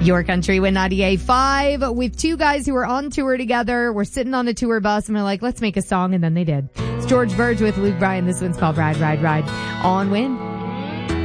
Your Country with 98.5 with two guys who were on tour together. We're sitting on a tour bus and we're like, let's make a song. And then they did. It's George Burge with Luke Bryan. This one's called Ride, Ride, Ride on Win.